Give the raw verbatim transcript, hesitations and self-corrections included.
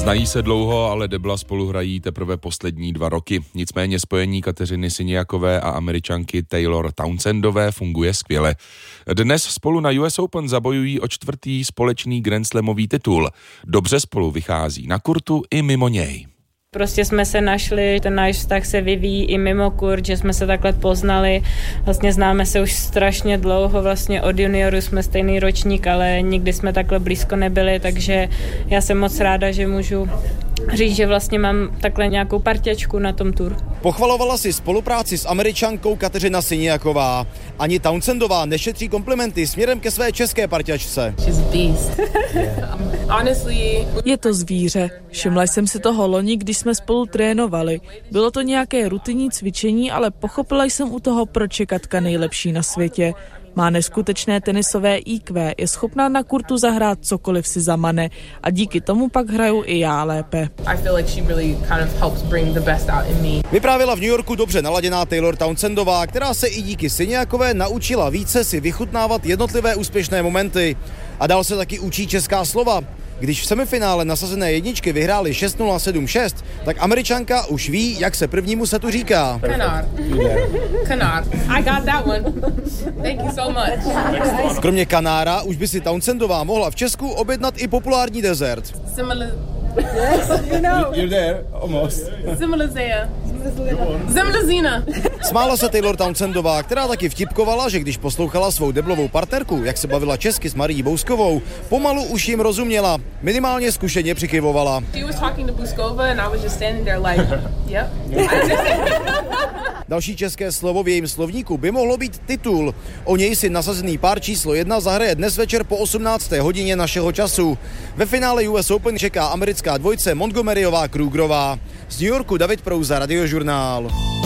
Znají se dlouho, ale debla spolu hrají teprve poslední dva roky. Nicméně spojení Kateřiny Siniakové a Američanky Taylor Townsendové funguje skvěle. Dnes spolu na U S Open zabojují o čtvrtý společný grandslamový titul. Dobře spolu vychází na kurtu i mimo něj. Prostě jsme se našli, ten náš vztah se vyvíjí i mimo kurt, že jsme se takhle poznali. Vlastně známe se už strašně dlouho, vlastně od junioru jsme stejný ročník, ale nikdy jsme takhle blízko nebyli, takže já jsem moc ráda, že můžu říct, že vlastně mám takhle nějakou parťačku na tom tur. Pochvalovala si spolupráci s Američankou Kateřina Siniaková. Ani Townsendová nešetří komplimenty směrem ke své české parťačce. Je to zvíře. Všimla jsem si toho loni, když jsme spolu trénovali. Bylo to nějaké rutinní cvičení, ale pochopila jsem u toho, proč je Katka nejlepší na světě. Má neskutečné tenisové í kvé, je schopná na kurtu zahrát cokoliv si zamane a díky tomu pak hraju i já lépe. Vyprávěla v New Yorku dobře naladěná Taylor Townsendová, která se i díky Siniakové naučila více si vychutnávat jednotlivé úspěšné momenty. A dál se taky učí česká slova. Když v semifinále nasazené jedničky vyhráli šest nula sedm šest, tak Američanka už ví, jak se prvnímu setu říká. Canard. Canard. I got that one. Thank you so much. Kromě kanára už by si Townsendová mohla v Česku objednat i populární dezert. Similar. Yes, you know. You're there, almost. Similizea. Zemlezina. Smála se Taylor Townsendová, která taky vtipkovala, že když poslouchala svou deblovou partnerku, jak se bavila česky s Marií Bouskovou, pomalu už jim rozuměla, minimálně zkušeně přikyvovala. She was talking to Bouskova and I was just standing there like, yep. Další české slovo v jejím slovníku by mohlo být titul. O něj si nasazený pár číslo jedna zahraje dnes večer po osmnácté hodině našeho času. Ve finále U S Open čeká americká dvojce Montgomeryová Krugerová. Z New Yorku David Prouza, Radiožurnál.